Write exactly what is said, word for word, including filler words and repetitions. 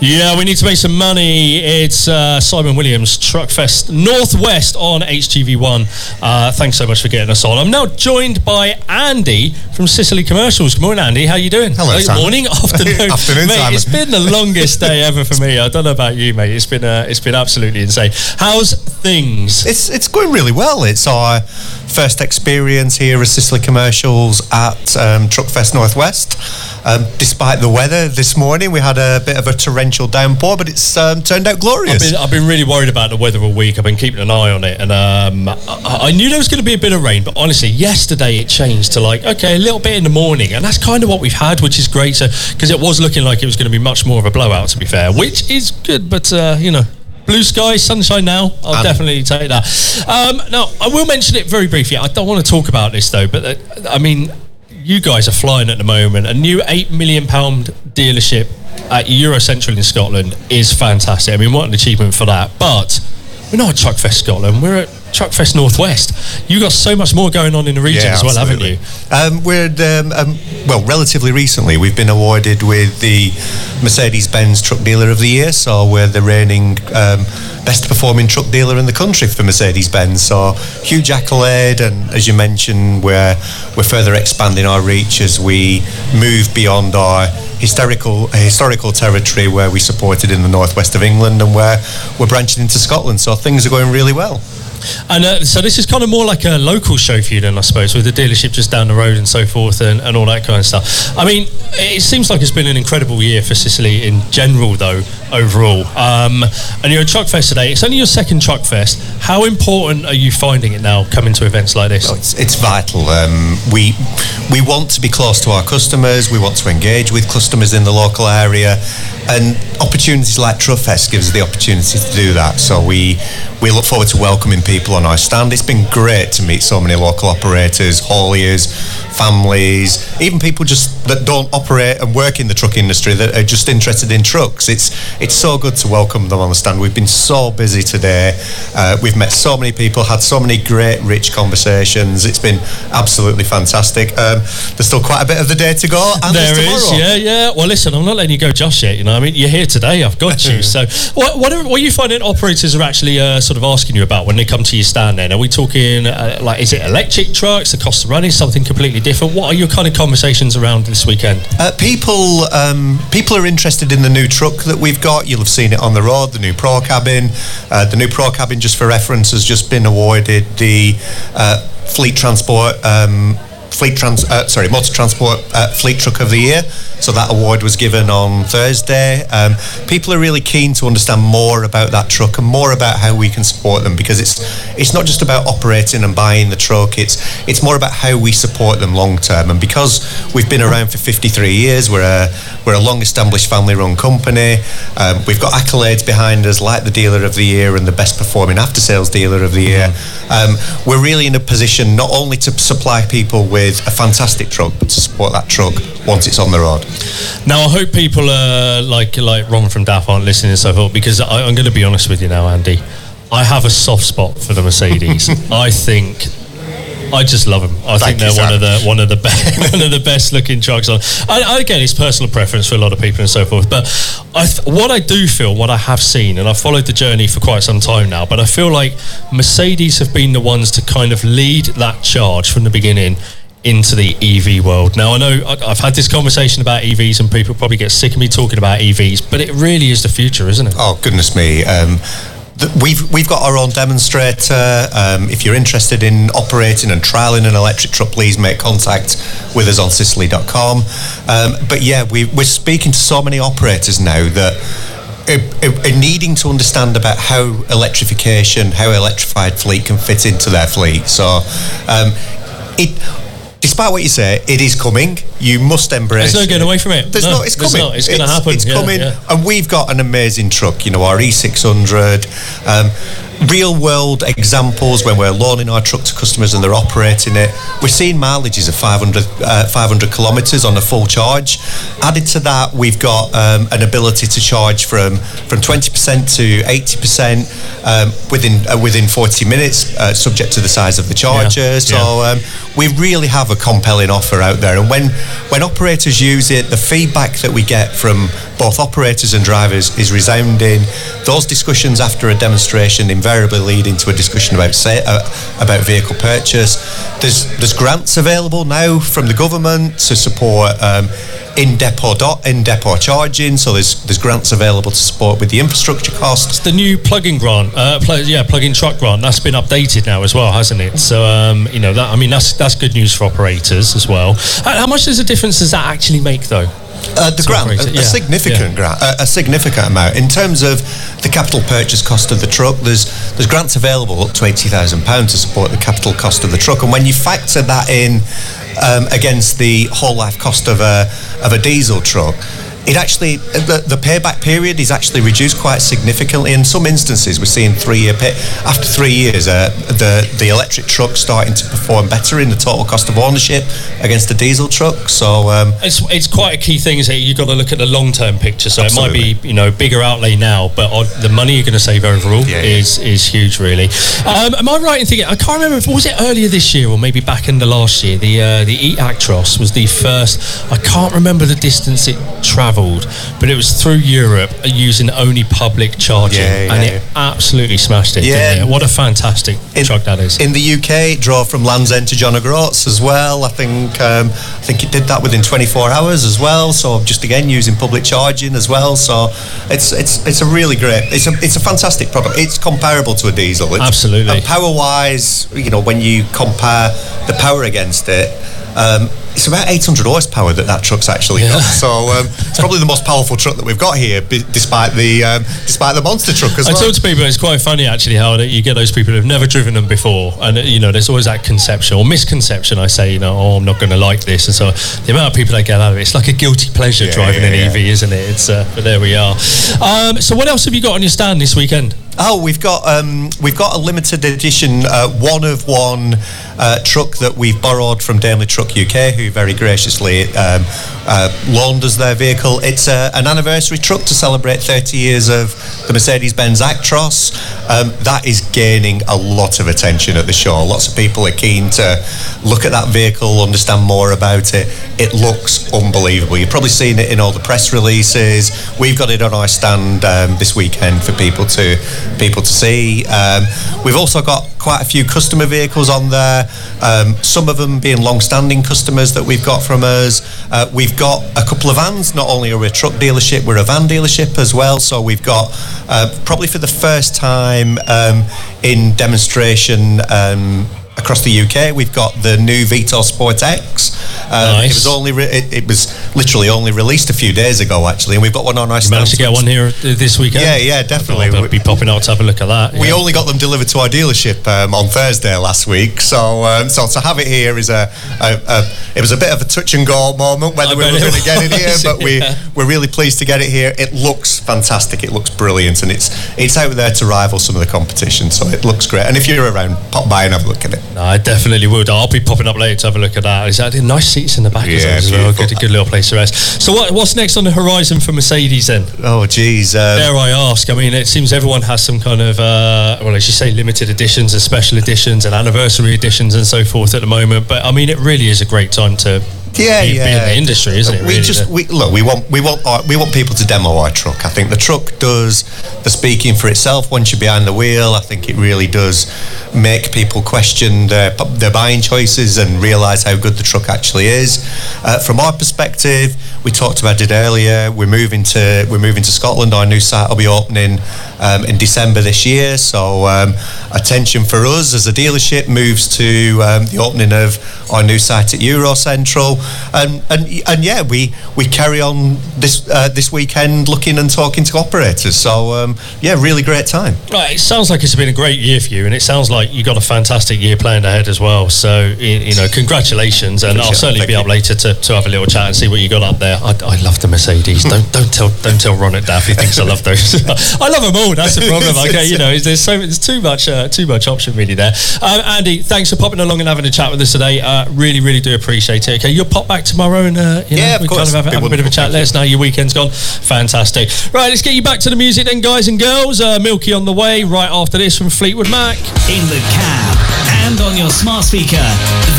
Yeah, we need to make some money. It's uh, Simon Williams, Truckfest Northwest on H T V one. Uh, thanks so much for getting us on. I'm now joined by Andy from Sicily Commercials. Good morning, Andy. How you doing? Hello, Good Simon. morning, afternoon. Afternoon, mate, Simon. It's been the longest day ever for me. I don't know about you, mate. It's been uh, it's been absolutely insane. How's things? It's it's going really well. It's our first experience here at Sicily Commercials at um, Truckfest Northwest. Um, despite the weather this morning, we had a bit of a torrential downpour, but it's um, turned out glorious. I've been, I've been really worried about the weather all week. I've been keeping an eye on it, and um, I, I knew there was going to be a bit of rain, but honestly, yesterday it changed to like, okay, a little bit in the morning, and that's kind of what we've had, which is great. So, because it was looking like it was going to be much more of a blowout, to be fair, which is good, but uh, you know. Blue sky, sunshine now. I'll um, definitely take that. Um, now, I will mention it very briefly. I don't want to talk about this, though, but, uh, I mean, you guys are flying at the moment. A new eight million pound dealership at Eurocentral in Scotland is fantastic. I mean, what an achievement for that. But we're not at Truckfest Scotland. We're at Truckfest Northwest. You've got so much more going on in the region yeah, as well, absolutely. haven't you? Um, we're, um, um, well, relatively recently, we've been awarded with the Mercedes-Benz Truck Dealer of the Year. So we're the reigning um, best performing truck dealer in the country for Mercedes-Benz. So huge accolade, and as you mentioned, we're we're further expanding our reach as we move beyond our historical historical territory where we supported in the northwest of England, and where we're branching into Scotland. So things are going really well. And uh, so this is kind of more like a local show for you then, I suppose, with the dealership just down the road and so forth, and, and all that kind of stuff. I mean, it seems like it's been an incredible year for Sicily in general, though, overall. Um, and you're at Truckfest today. It's only your second Truckfest. How important are you finding it now, coming to events like this? Oh, it's, it's vital. Um, we we want to be close to our customers. We want to engage with customers in the local area, and opportunities like Truckfest gives us the opportunity to do that. So we we look forward to welcoming people on our stand. It's been great to meet so many local operators, hauliers, families, even people just that don't operate and work in the truck industry that are just interested in trucks. It's it's so good to welcome them on the stand. We've been so busy today. Uh, we've met so many people, had so many great, rich conversations. It's been absolutely fantastic. Um, there's still quite a bit of the day to go, and there there's tomorrow. is, yeah, yeah. Well, listen, I'm not letting you go just yet. You know, I mean, you're here today. I've got you. So, what what are, what are you finding operators are actually uh, sort of asking you about when they come to your stand? Then, are we talking uh, like, is it electric trucks, the cost of running, something completely different? What are your kind of conversations around this weekend? Uh, people, um, people are interested in the new truck that we've got. You'll have seen it on the road, the new Pro Cabin. Uh, the new Pro Cabin, just for reference, has just been awarded the uh, Fleet Transport. Um, Fleet trans, uh, sorry, Motor Transport uh, Fleet Truck of the Year. So that award was given on Thursday. Um, people are really keen to understand more about that truck and more about how we can support them, because it's it's not just about operating and buying the truck. It's it's more about how we support them long term. And because we've been around for fifty-three years, we're a we're a long established family run company. Um, we've got accolades behind us like the Dealer of the Year and the best performing after sales Dealer of the Year. Mm-hmm. Um, we're really in a position not only to supply people with with a fantastic truck, but to support that truck once it's on the road. Now, I hope people uh, like like Ron from D A F aren't listening and so forth, because I, I'm going to be honest with you now, Andy. I have a soft spot for the Mercedes. I think I just love them. I Thank think they're you, one of the one of the best one of the best looking trucks on. I, I again, it's personal preference for a lot of people and so forth. But I th- what I do feel, what I have seen, and I've followed the journey for quite some time now, but I feel like Mercedes have been the ones to kind of lead that charge from the beginning into the E V world. Now, I know I've had this conversation about E Vs and people probably get sick of me talking about E Vs, but it really is the future, isn't it? Oh, goodness me. Um, th- we've we've got our own demonstrator. Um, if you're interested in operating and trialling an electric truck, please make contact with us on Sicily dot com. Um, but yeah, we, we're speaking to so many operators now that Are, are needing to understand about how electrification, how electrified fleet can fit into their fleet. So um, it... Despite what you say, it is coming. You must embrace it. There's no getting away from it. There's no, no, it's coming. Not. It's, it's going to happen. It's yeah, coming. Yeah. And we've got an amazing truck, you know, our E six hundred. Um, real world examples when we're loaning our truck to customers and they're operating it. We're seeing mileages of five hundred, uh, five hundred kilometres on a full charge. Added to that, we've got um, an ability to charge from, from twenty percent to eighty percent um, within uh, within forty minutes, uh, subject to the size of the charger. Yeah. So yeah. um, we really have a compelling offer out there. And when, when operators use it, the feedback that we get from both operators and drivers is resounding. Those discussions after a demonstration invariably lead into a discussion about say, uh, about vehicle purchase. There's there's grants available now from the government to support um, in depot dot in depot charging. So there's there's grants available to support with the infrastructure costs. It's the new plug-in grant, uh, pl- yeah, plug-in truck grant. That's been updated now as well, hasn't it? So um, you know that I mean that's that's good news for operators as well. Uh, how much does a difference does that actually make though? Uh, the grant, a, yeah. a significant yeah. grant, a, a significant amount in terms of the capital purchase cost of the truck. There's there's grants available up to eighty thousand pounds to support the capital cost of the truck, and when you factor that in um, against the whole life cost of a of a diesel truck, it actually the, the payback period is actually reduced quite significantly. In some instances, we're seeing three-year pay. After three years, uh, the the electric truck starting to perform better in the total cost of ownership against the diesel truck. So um, it's it's quite a key thing. Is that you've got to look at the long-term picture. So absolutely. It might be you know bigger outlay now, but on the money you're going to save overall yeah, yeah. is is huge, really. Um, am I right in thinking? I can't remember if was it earlier this year or maybe back in the last year. The uh, the e-Actros was the first. I can't remember the distance it travelled, but it was through Europe using only public charging, yeah, yeah, and yeah. it absolutely smashed it. Yeah. Didn't it? What a fantastic in, truck that is. In the U K, it drove from Land's End to John O'Groats as well. I think um, I think it did that within twenty-four hours as well. So just again using public charging as well. So it's it's it's a really great. It's a it's a fantastic product. It's comparable to a diesel. It's, Absolutely. And power wise, you know, when you compare the power against it. Um, it's about eight hundred horsepower that that truck's actually yeah. got. So um, it's probably the most powerful truck that we've got here, b- despite the um, despite the monster truck as I well. talk to people, it's quite funny actually how you get those people who've never driven them before, and you know there's always that conception or misconception. I say, you know, oh, I'm not going to like this, and so the amount of people that get out of it, it's like a guilty pleasure yeah, driving yeah, an yeah. E V, isn't it? It's uh, but there we are. Um, so what else have you got on your stand this weekend? Oh, we've got um, we've got a limited edition uh, one of one uh, truck that we've borrowed from Daimler Truck U K, who very graciously um, uh, loaned us their vehicle. It's uh, an anniversary truck to celebrate thirty years of the Mercedes-Benz Actros. Um, that is gaining a lot of attention at the show. Lots of people are keen to look at that vehicle, understand more about it. It looks unbelievable. You've probably seen it in all the press releases. We've got it on our stand um, this weekend for people to people to see. Um, we've also got quite a few customer vehicles on there, um, some of them being long-standing customers that we've got from us. Uh, we've got a couple of vans. Not only are we a truck dealership, we're a van dealership as well. So we've got uh, probably for the first time um, in demonstration um, across the U K, we've got the new Vito Sport X. Um, nice. It was only re- it, it was literally only released a few days ago, actually, and we've got one on our You stand. managed to get one here this weekend? Yeah, yeah, definitely. I'll be popping out to have a look at that. We yeah. only got them delivered to our dealership um, on Thursday last week, so um, so to have it here is a, a, a it was a bit of a touch and go moment whether I we were going to get it here, was, but we yeah. we're really pleased to get it here. It looks fantastic. It looks brilliant, and it's it's out there to rival some of the competition, so it looks great. And if you're around, pop by and have a look at it. No, I definitely would. I'll be popping up later to have a look at that. Is that nice seats in the back Yeah, as well? beautiful. Good, good little place to rest. So what, what's next on the horizon for Mercedes then? Oh, geez. Um, Dare I ask? I mean, it seems everyone has some kind of, uh, well, as you say, limited editions and special editions and anniversary editions and so forth at the moment. But I mean, it really is a great time to Yeah, be, yeah. be in the industry, isn't it? We really, just the- we, look. We want we want our, we want people to demo our truck. I think the truck does the speaking for itself. Once you're behind the wheel, I think it really does make people question their their buying choices and realise how good the truck actually is. Uh, from our perspective, we talked about it earlier. We're moving to we're moving to Scotland. Our new site will be opening um, in December this year. So um, attention for us as a dealership moves to um, the opening of our new site at Euro Central. And, and and yeah, we we carry on this uh, this weekend looking and talking to operators. So um, yeah, really great time. Right, it sounds like it's been a great year for you, and it sounds like you got a fantastic year planned ahead as well. So you, you know, congratulations, and I'll certainly Thank be you. up later to, to have a little chat and see what you got up there. I, I love the Mercedes. don't don't tell don't tell Ron at Daff he thinks I love those. I love them all. That's the problem. Okay, you know, there's so there's too much uh, too much option really there. Um, Andy, thanks for popping along and having a chat with us today. Uh, really, really do appreciate it. Okay, you'll pop back tomorrow and uh, you know, Yeah, of we course. kind of have, Be have a bit of a wonderful. chat. Thank Let us know how your weekend's gone. Fantastic. Right, let's get you back to the music then, guys and girls. Uh, Milky on the way right after this from Fleetwood Mac. In the cab and on your smart speaker.